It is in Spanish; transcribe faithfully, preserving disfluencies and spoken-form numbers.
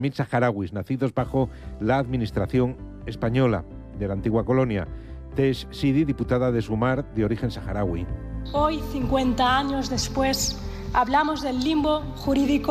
mil saharauis nacidos bajo la administración española de la antigua colonia. Tesh Sidi, diputada de Sumar, de origen saharaui. Hoy, cincuenta años después, hablamos del limbo jurídico